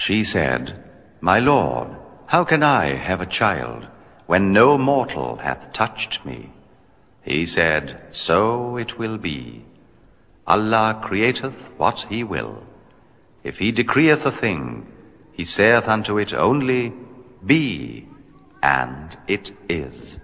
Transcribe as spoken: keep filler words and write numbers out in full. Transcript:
She said, My Lord, how can I have a child, when no mortal hath touched me? He said, So it will be. Allah createth what He will. If He decreeth a thing, He saith unto it only, Be, and it is.